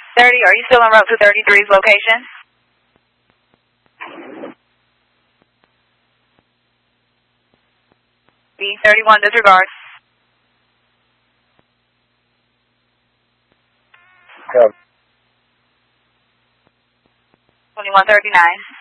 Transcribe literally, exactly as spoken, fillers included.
thirty, are you still en route to thirty-three's location? B thirty-one, disregard. Come. twenty-one thirty-nine.